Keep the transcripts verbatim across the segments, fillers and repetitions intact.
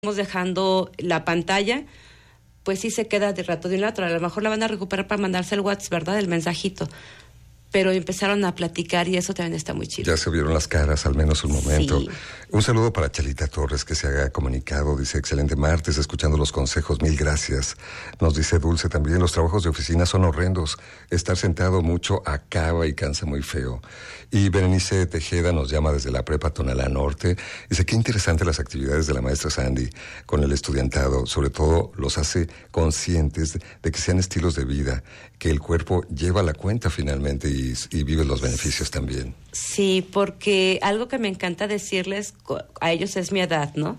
dejando la pantalla, pues sí se queda de rato de un lado, a lo mejor la van a recuperar para mandarse el WhatsApp, ¿verdad? El mensajito. Pero empezaron a platicar y eso también está muy chido. Ya se vieron las caras, al menos un momento. Sí. Un saludo para Chelita Torres, que se ha comunicado. Dice, excelente martes, escuchando los consejos, mil gracias. Nos dice Dulce también, los trabajos de oficina son horrendos. Estar sentado mucho acaba y cansa muy feo. Y Berenice Tejeda nos llama desde la Prepa Tonalá Norte. Dice, qué interesante las actividades de la maestra Sandy con el estudiantado. Sobre todo los hace conscientes de, de que sean estilos de vida, que el cuerpo lleva la cuenta finalmente y Y, y vives los beneficios también. Sí, porque algo que me encanta decirles a ellos es mi edad, ¿no?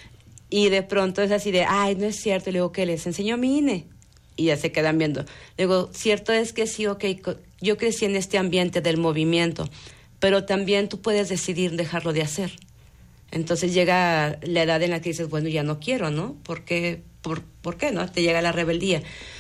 Y de pronto es así de, ay, no es cierto. Y le digo, ¿qué? Les enseño mi I N E. Y ya se quedan viendo. Le digo, cierto es que sí, ok, yo crecí en este ambiente del movimiento, pero también tú puedes decidir dejarlo de hacer. Entonces llega la edad en la que dices, bueno, ya no quiero, ¿no? ¿Por qué? ¿Por, ¿por qué no? Te llega la rebeldía.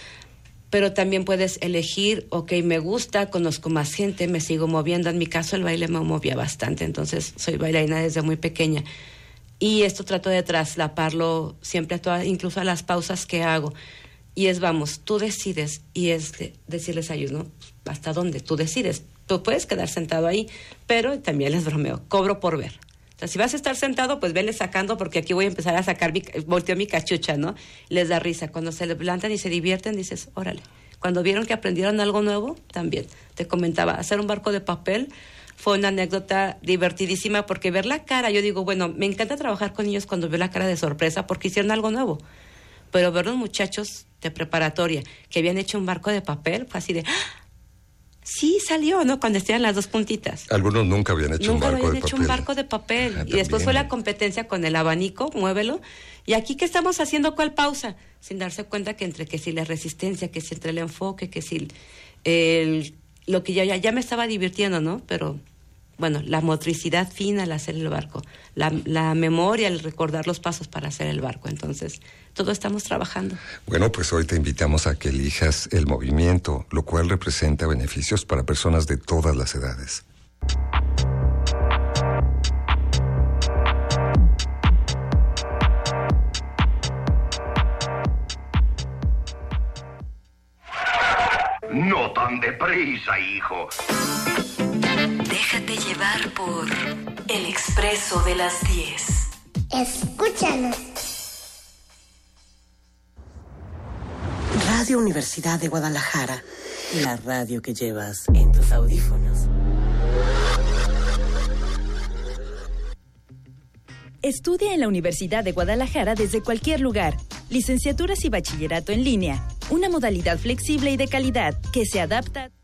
Pero también puedes elegir, ok, me gusta, conozco más gente, me sigo moviendo. En mi caso el baile me movía bastante, entonces soy bailarina desde muy pequeña. Y esto trato de traslaparlo siempre a todas, incluso a las pausas que hago. Y es, vamos, tú decides, y es de, decirles a ellos, ¿no? ¿Hasta dónde? Tú decides. Tú puedes quedar sentado ahí, pero también les bromeo, cobro por ver. O sea, si vas a estar sentado, pues vele sacando, porque aquí voy a empezar a sacar, mi, volteo mi cachucha, ¿no? Les da risa. Cuando se levantan y se divierten, dices, órale. Cuando vieron que aprendieron algo nuevo, también. Te comentaba, hacer un barco de papel fue una anécdota divertidísima, porque ver la cara, yo digo, bueno, me encanta trabajar con niños cuando veo la cara de sorpresa, porque hicieron algo nuevo. Pero ver los muchachos de preparatoria que habían hecho un barco de papel, fue así de... ¡ah! Sí, salió, ¿no? Cuando estaban las dos puntitas. Algunos nunca habían hecho nunca un barco de papel. Nunca habían hecho un barco de papel. Ah, y después fue la competencia con el abanico, muévelo. Y aquí, ¿qué estamos haciendo? ¿Cuál pausa? Sin darse cuenta que entre que si la resistencia, que si entre el enfoque, que si el, lo que ya, ya, ya me estaba divirtiendo, ¿no? Pero, bueno, la motricidad fina al hacer el barco. La, la memoria, el recordar los pasos para hacer el barco. Entonces, todo estamos trabajando. Bueno, pues hoy te invitamos a que elijas el movimiento, lo cual representa beneficios para personas de todas las edades. No tan deprisa, hijo. Déjate llevar por El Expreso de las diez. Escúchanos. Radio Universidad de Guadalajara, la radio que llevas en tus audífonos. Estudia en la Universidad de Guadalajara desde cualquier lugar. Licenciaturas y bachillerato en línea. Una modalidad flexible y de calidad que se adapta